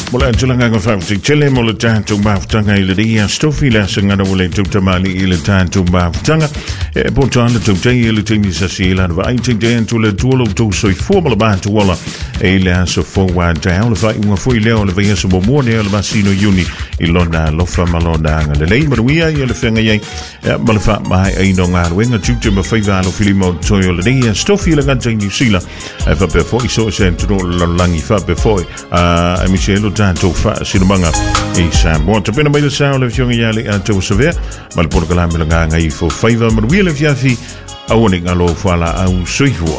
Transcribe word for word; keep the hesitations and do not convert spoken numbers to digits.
Mula tulanga ngafauti chile mula tantu mafutanga ile dia stofila sangana wale tutamali ile tantu mafutanga e potanda tutai ile tini sasila va aiti den tule tulo tu so formula bantu wala ile so forward down fa uma foi leo le via so bomone le basino uni ilona lofa malona ngale le but we are ile fenga ye malfa mai ai no nga wenga tutu ma faiva lo filimo toyo le dia stofila ganta ni sila fa pe foi so sento langi fa pe foi a Michel tanto fa sinumanga isa mo te pena mai le sao le fionga yale to severe mal por kala milanga ngai fo faiva ma wile fiafi awoni ngalo fala au suivo